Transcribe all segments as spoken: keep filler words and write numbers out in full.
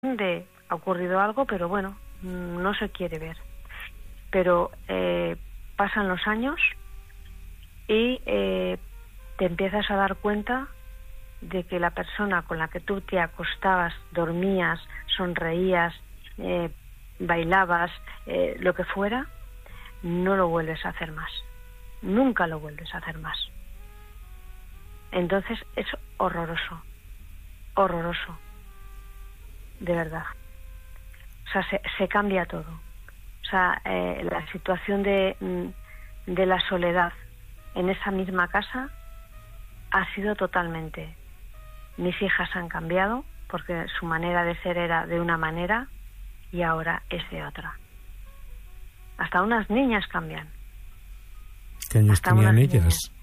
de ha ocurrido algo, pero bueno, no se quiere ver. Pero eh, pasan los años y eh, te empiezas a dar cuenta de que la persona con la que tú te acostabas, dormías, sonreías, eh, bailabas, eh, lo que fuera, no lo vuelves a hacer más. Nunca lo vuelves a hacer más. Entonces es horroroso, horroroso, de verdad. O sea, se, se cambia todo. O sea, eh, la situación de, de la soledad en esa misma casa ha sido totalmente. Mis hijas han cambiado porque su manera de ser era de una manera y ahora es de otra. Hasta unas niñas cambian. ¿Qué años Hasta tenían ellas? Niñas.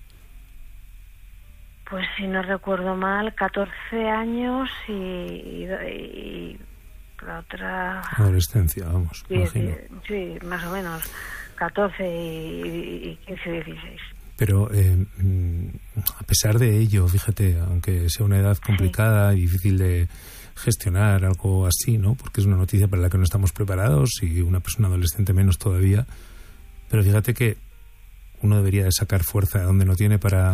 Pues si no recuerdo mal, catorce años y, y, y la otra... Adolescencia, vamos, sí, imagino. Sí, más o menos, catorce y, y quince, dieciséis. Pero eh, a pesar de ello, fíjate, aunque sea una edad complicada sí. y difícil de gestionar, algo así, ¿no? Porque es una noticia para la que no estamos preparados y una persona adolescente menos todavía. Pero fíjate que uno debería de sacar fuerza de donde no tiene para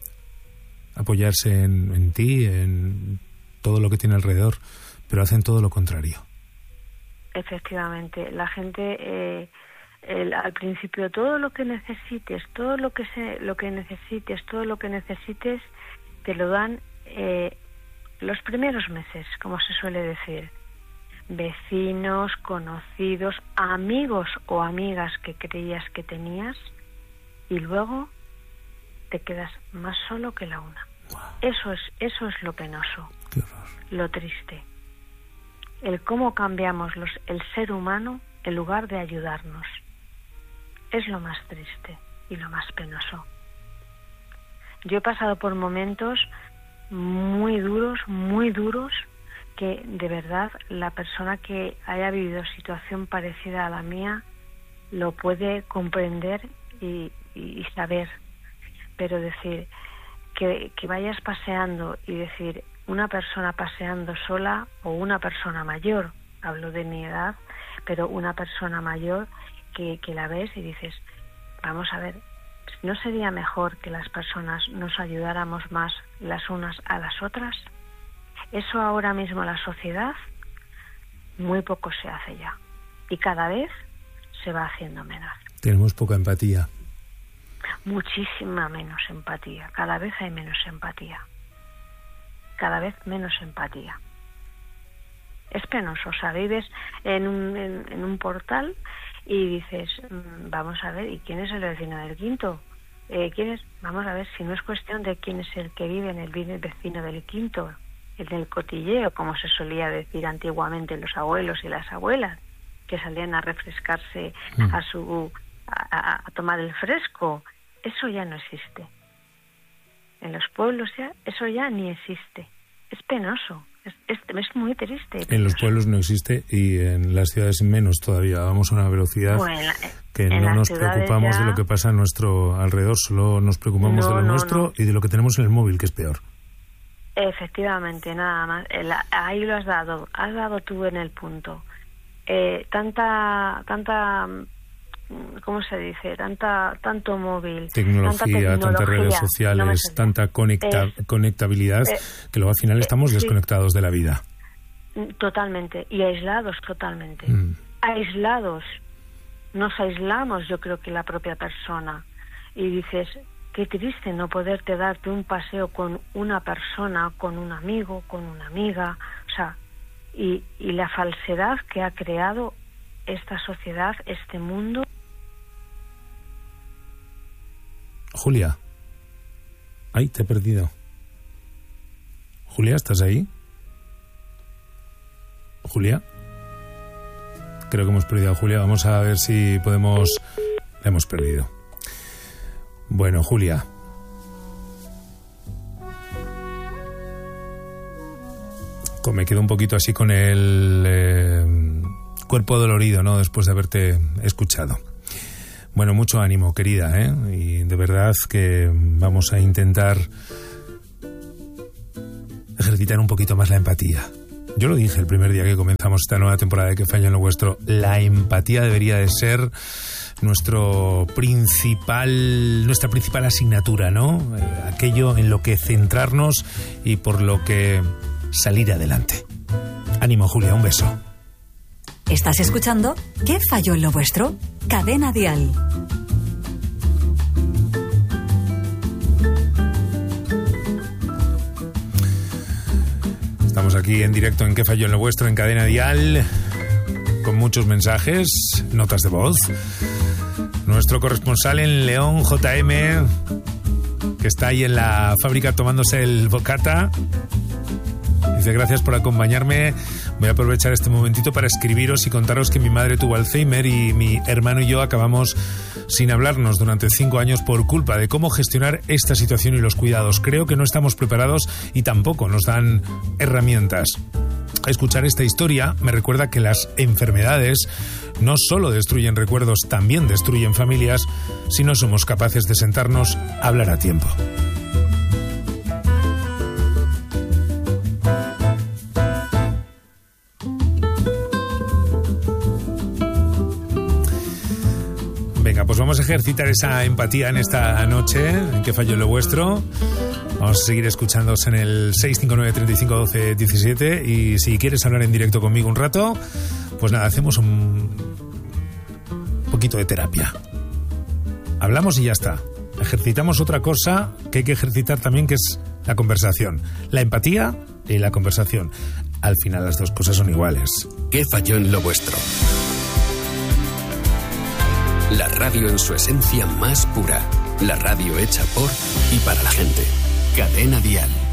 apoyarse en, en ti, en todo lo que tiene alrededor, pero hacen todo lo contrario. Efectivamente, la gente eh, el, al principio todo lo que necesites, todo lo que se, lo que necesites, todo lo que necesites te lo dan eh, los primeros meses, como se suele decir. Vecinos, conocidos, amigos o amigas que creías que tenías y luego te quedas más solo que la una. Wow. Eso es, eso es lo penoso, qué horror, lo triste. El cómo cambiamos los, el ser humano en lugar de ayudarnos. Es lo más triste y lo más penoso. Yo he pasado por momentos muy duros, muy duros, que de verdad la persona que haya vivido situación parecida a la mía lo puede comprender y, y, y saber. Pero decir que, que vayas paseando y decir una persona paseando sola o una persona mayor, hablo de mi edad, pero una persona mayor que, que la ves y dices, vamos a ver, ¿no sería mejor que las personas nos ayudáramos más las unas a las otras? Eso ahora mismo en la sociedad muy poco se hace ya y cada vez se va haciendo menos. Tenemos poca empatía. Muchísima menos empatía. Cada vez hay menos empatía. Cada vez menos empatía. Es penoso. O sea, vives en un, en, en un portal y dices, mmm, vamos a ver, ¿y quién es el vecino del quinto? Eh, ¿quién es? Vamos a ver, si no es cuestión de quién es el que vive en el vecino del quinto, el del cotilleo, como se solía decir antiguamente los abuelos y las abuelas, que salían a refrescarse mm. a su... A, a tomar el fresco, eso ya no existe. En los pueblos ya, eso ya ni existe. Es penoso, es, es, es muy triste. En los pueblos no existe y en las ciudades menos todavía. Vamos a una velocidad bueno, la, que no nos preocupamos ya... de lo que pasa a nuestro alrededor, solo nos preocupamos no, de lo no, nuestro no. y de lo que tenemos en el móvil, que es peor. Efectivamente, nada más. El, ahí lo has dado, has dado tú en el punto. Eh, tanta, tanta... ¿cómo se dice? Tanta, tanto móvil, tecnología, tanta tecnología, tantas redes sociales, no tanta conecta, eh, conectabilidad, eh, que luego al final estamos eh, desconectados sí, de la vida. Totalmente, y aislados totalmente. Mm. Aislados. Nos aislamos, yo creo que la propia persona. Y dices, qué triste no poderte darte un paseo con una persona, con un amigo, con una amiga. O sea, y, y la falsedad que ha creado esta sociedad, este mundo. Julia, ay, te he perdido. Julia, ¿estás ahí? Julia, creo que hemos perdido a Julia. Vamos a ver si podemos. La hemos perdido. Bueno, Julia. Me quedo un poquito así con el eh, cuerpo dolorido, ¿no? Después de haberte escuchado. Bueno, mucho ánimo, querida, ¿eh? Y de verdad que vamos a intentar ejercitar un poquito más la empatía. Yo lo dije el primer día que comenzamos esta nueva temporada de ¿Qué falló en lo vuestro? La empatía debería de ser nuestro principal, nuestra principal asignatura, ¿no? Eh, aquello en lo que centrarnos y por lo que salir adelante. Ánimo, Julia, un beso. ¿Estás escuchando ¿Qué falló en lo vuestro? Cadena Dial. Estamos aquí en directo en ¿Qué falló en lo vuestro? En Cadena Dial, con muchos mensajes, notas de voz. Nuestro corresponsal en León, J M, que está ahí en la fábrica tomándose el bocata, dice: gracias por acompañarme. Voy a aprovechar este momentito para escribiros y contaros que mi madre tuvo Alzheimer y mi hermano y yo acabamos sin hablarnos durante cinco años por culpa de cómo gestionar esta situación y los cuidados. Creo que no estamos preparados y tampoco nos dan herramientas. Escuchar esta historia me recuerda que las enfermedades no solo destruyen recuerdos, también destruyen familias si no somos capaces de sentarnos a hablar a tiempo. Venga, pues vamos a ejercitar esa empatía en esta noche, en ¿Qué falló en lo vuestro? Vamos a seguir escuchándoos en el seis cinco nueve, treinta y cinco, doce, diecisiete, y si quieres hablar en directo conmigo un rato, pues nada, hacemos un poquito de terapia. Hablamos y ya está. Ejercitamos otra cosa que hay que ejercitar también, que es la conversación. La empatía y la conversación. Al final las dos cosas son iguales. ¿Qué falló en lo vuestro? La radio en su esencia más pura. La radio hecha por y para la gente. Cadena Dial.